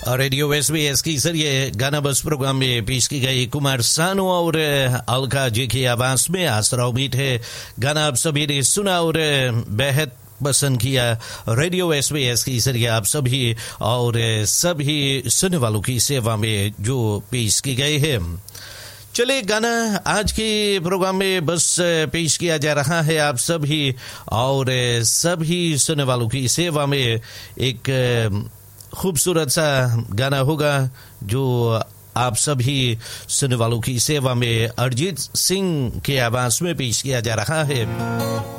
Radio SBS की जरिए गाना बस प्रोग्राम में पेश की गई कुमार सानू और अलका जी की आवाज में आसरा उम्मीद है गाना आप सभी ने सुना और बेहद पसंद किया। रेडियो SBS की जरिए आप सभी और सभी सुनने वालों की सेवा में जो पेश की गई है। चले गाना आज के प्रोग्राम में बस पेश किया जा रहा है आप सभी और सभी सुनने वालों की सेवा में। एक खूबसूरत सा गाना होगा जो आप सभी सुनने वालों की सेवा में अरिजीत सिंह की आवाज में पेश किया जा रहा है।